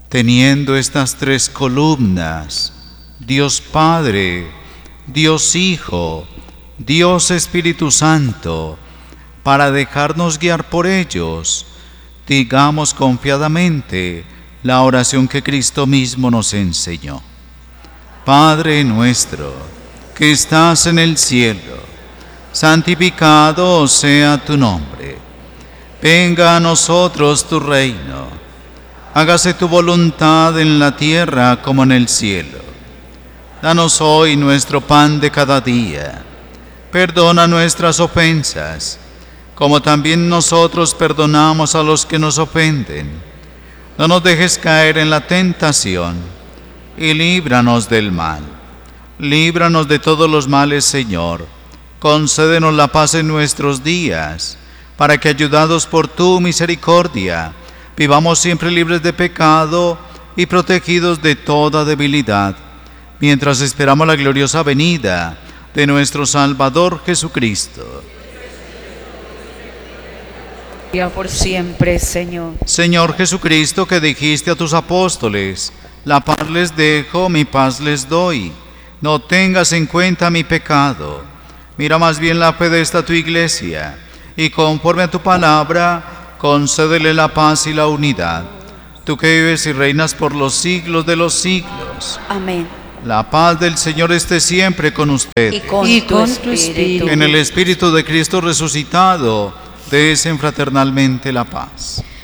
Teniendo estas tres columnas, Dios Padre, Dios Hijo, Dios Espíritu Santo, para dejarnos guiar por ellos, digamos confiadamente la oración que Cristo mismo nos enseñó. Padre nuestro, que estás en el cielo, santificado sea tu nombre. Venga a nosotros tu reino. Hágase tu voluntad en la tierra como en el cielo. Danos hoy nuestro pan de cada día. Perdona nuestras ofensas, como también nosotros perdonamos a los que nos ofenden. No nos dejes caer en la tentación, y líbranos del mal. Líbranos de todos los males, Señor. Concédenos la paz en nuestros días, para que, ayudados por tu misericordia, vivamos siempre libres de pecado y protegidos de toda debilidad, mientras esperamos la gloriosa venida de nuestro Salvador Jesucristo. Por siempre, Señor. Señor Jesucristo, que dijiste a tus apóstoles: la paz les dejo, mi paz les doy. No tengas en cuenta mi pecado. Mira más bien la fe de esta tu iglesia, y conforme a tu palabra, concédele la paz y la unidad. Tú que vives y reinas por los siglos de los siglos. Amén. La paz del Señor esté siempre con ustedes. Y con tu espíritu. En el Espíritu de Cristo resucitado, desen fraternalmente la paz.